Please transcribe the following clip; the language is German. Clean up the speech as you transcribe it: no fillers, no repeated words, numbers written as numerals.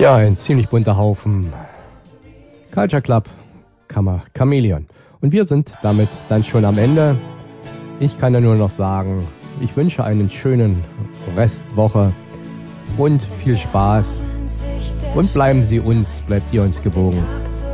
Ja, ein ziemlich bunter Haufen. Culture Club, Chameleon. Und wir sind damit dann schon am Ende. Ich kann ja nur noch sagen, ich wünsche einen schönen Restwoche und viel Spaß. Und bleibt ihr uns gewogen.